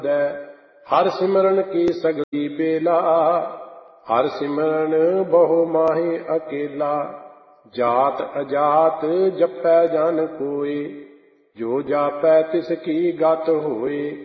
ਹਰ ਸਿਮਰਨ ਕੀ ਸਗਲੀ ਬੇਲਾ, ਹਰ ਸਿਮਰਨ ਬਹੁ ਮਾਹੇ ਅਕੇਲਾ। ਜਾਤ ਅਜਾਤ ਜਪੈ ਜਨ ਕੋਇ, ਜੋ ਜਾਪੈ ਤਿਸ ਕੀ ਗਤ ਹੋਇ।